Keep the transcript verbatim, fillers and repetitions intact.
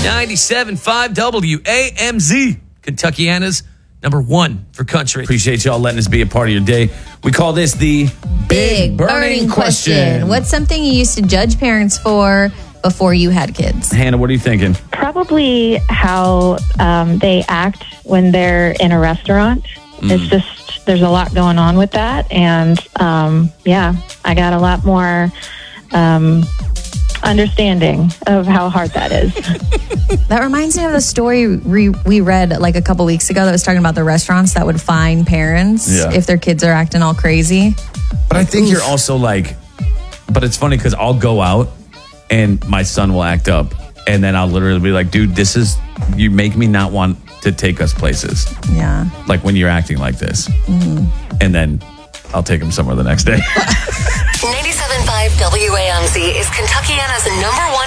ninety-seven point five W A M Z, Kentuckiana's number one for country. Appreciate y'all letting us be a part of your day. We call this the Big Burning Question. What's something you used to judge parents for before you had kids? Hannah, what are you thinking? Probably how um, they act when they're in a restaurant. Mm. It's just, there's a lot going on with that. And um, yeah, I got a lot more um, understanding of how hard that is. That reminds me of the story we, we read like a couple weeks ago that was talking about the restaurants that would fine parents Yeah. if their kids are acting all crazy. But I think you're also like, but it's funny because I'll go out and my son will act up and then I'll literally be like, dude, this is, you make me not want to take us places. Yeah. Like when you're acting like this. Mm-hmm. And then I'll take him somewhere the next day. ninety-seven point five W A M Z is Kentuckiana's number one